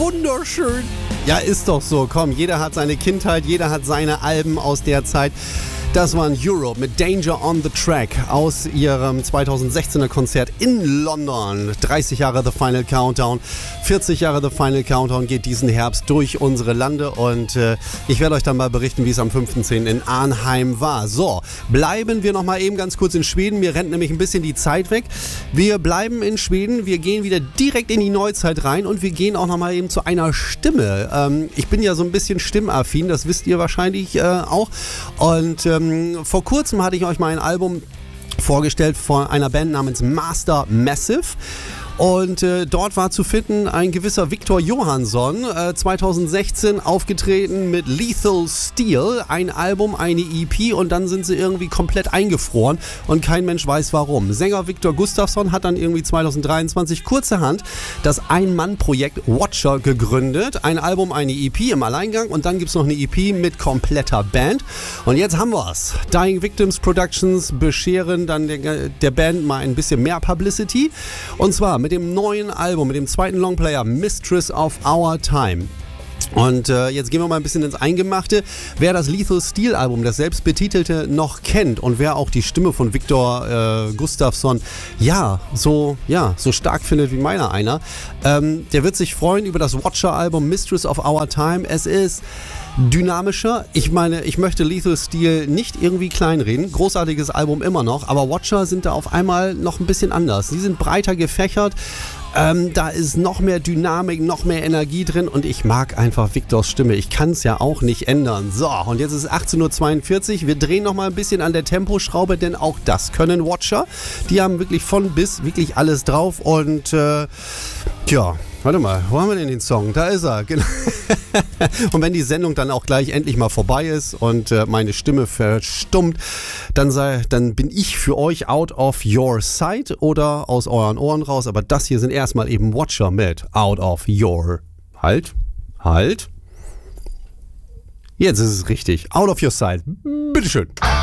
wunderschön. Ja, ist doch so. Komm, jeder hat seine Kindheit, jeder hat seine Alben aus der Zeit. Das waren Europe mit Danger on the Track aus ihrem 2016er Konzert in London. 30 Jahre The Final Countdown, 40 Jahre The Final Countdown geht diesen Herbst durch unsere Lande und ich werde euch dann mal berichten, wie es am 5.10. in Arnheim war. So, bleiben wir noch mal eben ganz kurz in Schweden. Mir rennt nämlich ein bisschen die Zeit weg. Wir bleiben in Schweden, wir gehen wieder direkt in die Neuzeit rein und wir gehen auch noch mal eben zu einer Stimme. Ich bin ja so ein bisschen stimmaffin, das wisst ihr wahrscheinlich auch. Und vor kurzem hatte ich euch mal ein Album vorgestellt von einer Band namens Master Massive. Und dort war zu finden ein gewisser Victor Johansson, 2016 aufgetreten mit Lethal Steel, ein Album, eine EP und dann sind sie irgendwie komplett eingefroren und kein Mensch weiß warum. Sänger Victor Gustafsson hat dann irgendwie 2023 kurzerhand das Ein-Mann-Projekt Watcher gegründet. Ein Album, eine EP im Alleingang und dann gibt es noch eine EP mit kompletter Band. Und jetzt haben wir's. Dying Victims Productions bescheren dann der Band mal ein bisschen mehr Publicity und zwar mit dem neuen Album, mit dem zweiten Longplayer Mistress of Our Time. Und jetzt gehen wir mal ein bisschen ins Eingemachte. Wer das Lethal Steel Album, das selbstbetitelte, noch kennt und wer auch die Stimme von Victor Gustafsson so stark findet wie meiner einer, der wird sich freuen über das Watcher Album Mistress of Our Time. Es ist dynamischer. Ich meine, ich möchte Lethal Steel nicht irgendwie kleinreden. Großartiges Album immer noch, aber Watcher sind da auf einmal noch ein bisschen anders. Sie sind breiter gefächert. Da ist noch mehr Dynamik, noch mehr Energie drin und ich mag einfach Victors Stimme. Ich kann es ja auch nicht ändern. So, und jetzt ist es 18.42 Uhr. Wir drehen noch mal ein bisschen an der Temposchraube, denn auch das können Watcher. Die haben wirklich von bis wirklich alles drauf und warte mal, wo haben wir denn den Song? Da ist er, genau. Und wenn die Sendung dann auch gleich endlich mal vorbei ist und meine Stimme verstummt, dann bin ich für euch out of your sight oder aus euren Ohren raus. Aber das hier sind erstmal eben Watcher mit out of your... Halt. Jetzt ist es richtig. Out of your sight. Bitteschön.